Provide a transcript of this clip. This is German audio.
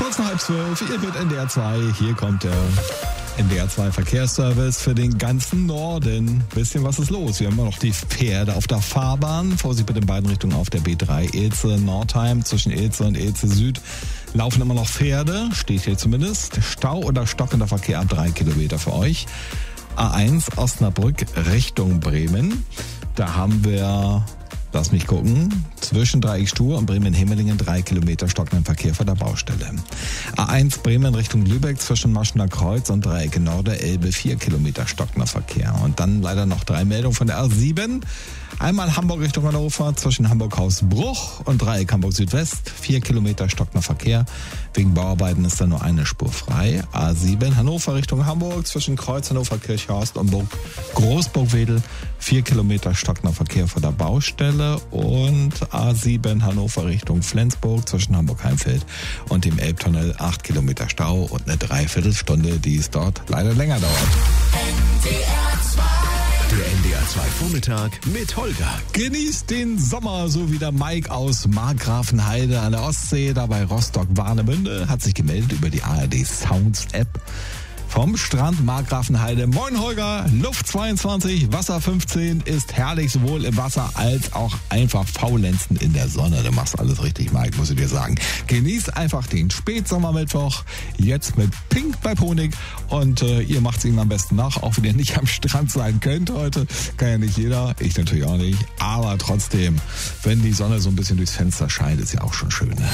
Kurz nach 11:30, ihr mit NDR 2. Hier kommt der NDR 2 Verkehrsservice für den ganzen Norden. Bisschen was ist los? Wir haben immer noch die Pferde auf der Fahrbahn. Vorsicht bitte in beiden Richtungen auf der B3 Ilze-Nordheim. Zwischen Ilze und Ilze Süd laufen immer noch Pferde. Steht hier zumindest. Stau oder stockender Verkehr ab 3 Kilometer für euch. A1 Osnabrück Richtung Bremen. Da haben wir... Lass mich gucken. Zwischen Dreiecksstuhl und Bremen-Himmelingen 3 Kilometer stockenden Verkehr vor der Baustelle. A1 Bremen Richtung Lübeck zwischen Maschener Kreuz und Dreiecke Norde Elbe 4 Kilometer stockender Verkehr. Und dann leider noch 3 Meldungen von der A7. Einmal Hamburg Richtung Hannover zwischen Hamburg-Hausbruch und Dreieck Hamburg-Südwest 4 Kilometer stockender Verkehr. Wegen Bauarbeiten ist da nur eine Spur frei. A7 Hannover Richtung Hamburg zwischen Kreuz Hannover-Kirchhorst und Großburgwedel 4 Kilometer stockender Verkehr vor der Baustelle. Und A7 Hannover Richtung Flensburg zwischen Hamburg-Heimfeld und dem Elbtunnel 8 Kilometer Stau und eine Dreiviertelstunde, die es dort leider länger dauert. Der NDR 2 Vormittag mit Holger. Genießt den Sommer, so wie der Mike aus Markgrafenheide an der Ostsee, dabei Rostock-Warnemünde, hat sich gemeldet über die ARD Sounds App. Vom Strand Markgrafenheide. Moin Holger, Luft 22, Wasser 15, ist herrlich sowohl im Wasser als auch einfach faulenzen in der Sonne. Du machst alles richtig, Mike, muss ich dir sagen. Genieß einfach den Spätsommermittwoch, jetzt mit Pink bei Honig und ihr macht's ihnen am besten nach, auch wenn ihr nicht am Strand sein könnt heute. Kann ja nicht jeder, ich natürlich auch nicht, aber trotzdem, wenn die Sonne so ein bisschen durchs Fenster scheint, ist ja auch schon schön. Ne?